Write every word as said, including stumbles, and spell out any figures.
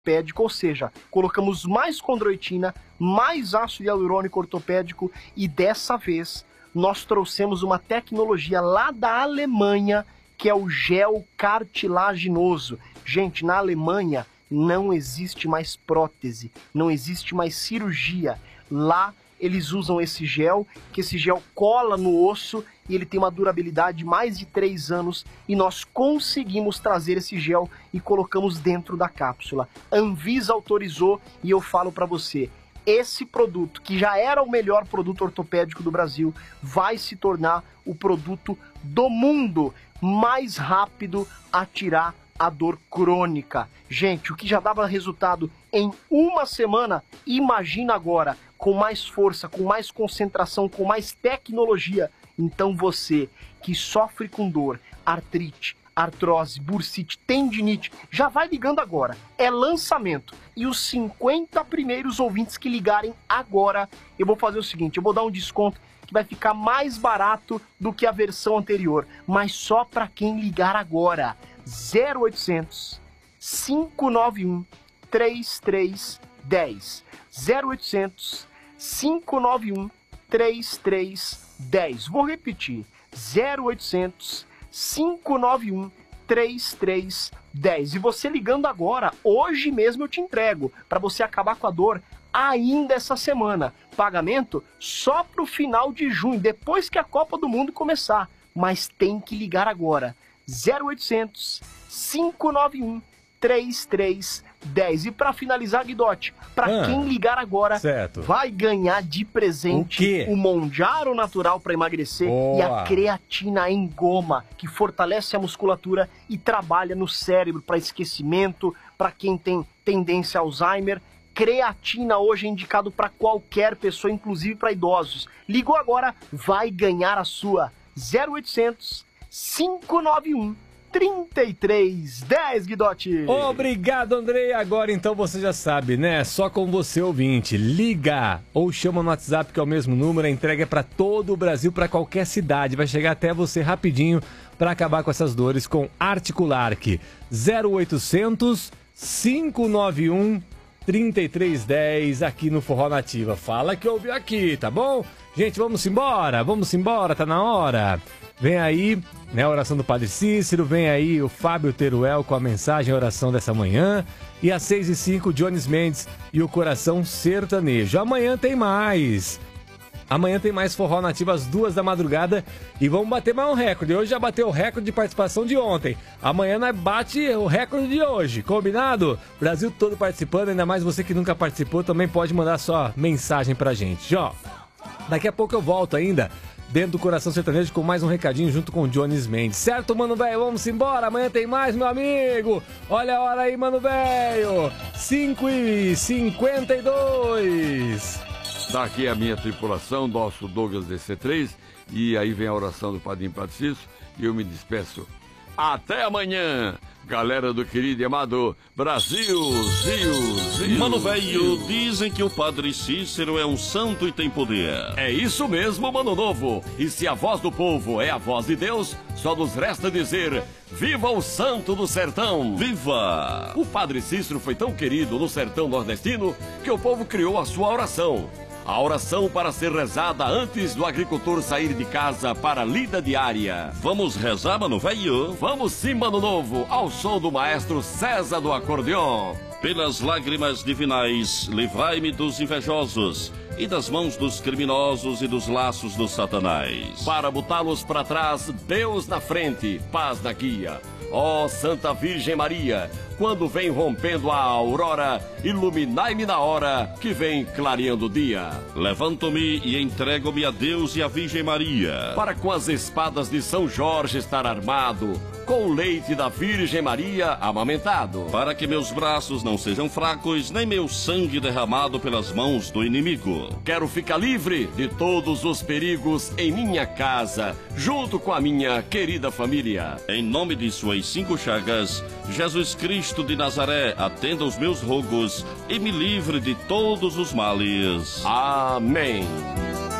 ortopédico, ou seja, colocamos mais condroitina, mais ácido hialurônico ortopédico e dessa vez nós trouxemos uma tecnologia lá da Alemanha que é o gel cartilaginoso. Gente, na Alemanha não existe mais prótese, não existe mais cirurgia. Lá eles usam esse gel, que esse gel cola no osso e ele tem uma durabilidade de mais de três anos e nós conseguimos trazer esse gel e colocamos dentro da cápsula. Anvisa autorizou e eu falo para você, esse produto, que já era o melhor produto ortopédico do Brasil, vai se tornar o produto do mundo mais rápido a tirar a dor crônica. Gente, o que já dava resultado em uma semana, imagina agora, com mais força, com mais concentração, com mais tecnologia. Então você que sofre com dor, artrite, artrose, bursite, tendinite, já vai ligando agora. É lançamento. E os cinquenta primeiros ouvintes que ligarem agora, eu vou fazer o seguinte, eu vou dar um desconto que vai ficar mais barato do que a versão anterior, mas só para quem ligar agora. zero oitocentos, cinco nove um, três três um zero. zero oitocentos, cinco nove um, três três um zero. Vou repetir. zero oitocentos, cinco nove um, três três um zero. E você ligando agora, hoje mesmo eu te entrego, para você acabar com a dor ainda essa semana. Pagamento só pro final de junho, depois que a Copa do Mundo começar. Mas tem que ligar agora. zero oitocentos, cinco nove um, três três um zero. E para finalizar, Guidotti, para ah, quem ligar agora, certo, vai ganhar de presente o, o Monjaro Natural para emagrecer. Boa. E a creatina em goma, que fortalece a musculatura e trabalha no cérebro para esquecimento, para quem tem tendência a Alzheimer. Creatina hoje é indicado para qualquer pessoa, inclusive para idosos. Ligou agora, vai ganhar a sua. zero oitocentos, cinco nove um, três três um zero, Guidotti. Obrigado, Andrei. Agora então você já sabe, né? Só com você, ouvinte, liga ou chama no WhatsApp, que é o mesmo número. A entrega é para todo o Brasil, para qualquer cidade. Vai chegar até você rapidinho para acabar com essas dores com Articulark. zero oitocentos, cinco nove um, três três um zero aqui no Forró Nativa. Fala que ouviu aqui, tá bom? Gente, vamos embora, vamos embora, tá na hora. Vem aí, né, a oração do Padre Cícero, vem aí o Fábio Teruel com a mensagem, a oração dessa manhã. E às seis e cinco, o Jones Mendes e o Coração Sertanejo. Amanhã tem mais. Amanhã tem mais Forró Nativa às duas da madrugada e vamos bater mais um recorde. Hoje já bateu o recorde de participação de ontem. Amanhã nós bate o recorde de hoje, combinado? Brasil todo participando, ainda mais você que nunca participou, também pode mandar sua mensagem pra gente. Ó, daqui a pouco eu volto ainda dentro do Coração Sertanejo com mais um recadinho junto com o Jones Mendes. Certo, mano velho? Vamos embora. Amanhã tem mais, meu amigo. Olha a hora aí, mano velho. cinco e cinquenta e dois. Daqui a minha tripulação, nosso Douglas D C três. E aí vem a oração do Padrinho Padre Cícero. E eu me despeço. Até amanhã, galera do querido e amado Brasil, Zio, Zio. Mano velho, dizem que o Padre Cícero é um santo e tem poder. É isso mesmo, mano novo. E se a voz do povo é a voz de Deus, só nos resta dizer: viva o santo do sertão! Viva! O Padre Cícero foi tão querido no sertão nordestino que o povo criou a sua oração. A oração para ser rezada antes do agricultor sair de casa para a lida diária. Vamos rezar, mano velho? Vamos sim, mano novo, ao som do maestro César do acordeon. Pelas lágrimas divinais, livrai-me dos invejosos e das mãos dos criminosos e dos laços do Satanás. Para botá-los para trás, Deus na frente, paz na guia. Ó Santa Virgem Maria, quando vem rompendo a aurora, iluminai-me na hora que vem clareando o dia. Levanto-me e entrego-me a Deus e à Virgem Maria, para com as espadas de São Jorge estar armado, com o leite da Virgem Maria amamentado, para que meus braços não sejam fracos, nem meu sangue derramado pelas mãos do inimigo. Quero ficar livre de todos os perigos em minha casa, junto com a minha querida família. Em nome de suas cinco chagas, Jesus Cristo de Nazaré, atenda os meus rogos e me livre de todos os males. Amém.